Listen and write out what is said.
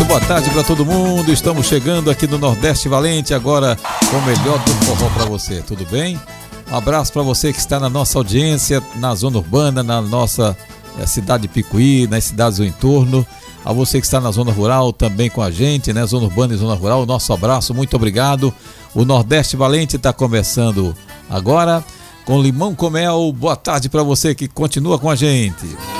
boa tarde para todo mundo. Estamos chegando aqui no Nordeste Valente agora com o melhor do forró para você, tudo bem? Um abraço para você que está na nossa audiência, na zona urbana, na nossa cidade de Picuí, nas cidades do entorno. A você que está na zona rural também com a gente, né? Zona urbana e zona rural, nosso abraço, muito obrigado. O Nordeste Valente está começando agora com Limão com Mel. Boa tarde para você que continua com a gente.